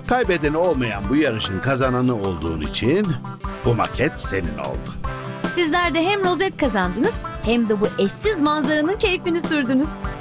Kaybedeni olmayan bu yarışın kazananı olduğun için bu maket senin oldu. Sizler de hem rozet kazandınız hem de bu eşsiz manzaranın keyfini sürdünüz.